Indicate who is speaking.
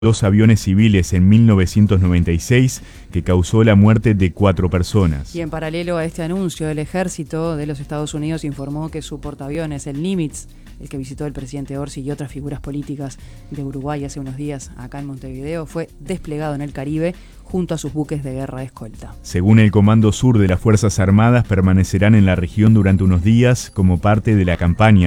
Speaker 1: 2 aviones civiles en 1996 que causó la muerte de 4 personas.
Speaker 2: Y en paralelo a este anuncio, el ejército de los Estados Unidos informó que su portaaviones, el Nimitz, el que visitó el presidente Orsi y otras figuras políticas de Uruguay hace unos días acá en Montevideo, fue desplegado en el Caribe junto a sus buques de guerra de escolta.
Speaker 1: Según el Comando Sur de las Fuerzas Armadas, permanecerán en la región durante unos días como parte de la campaña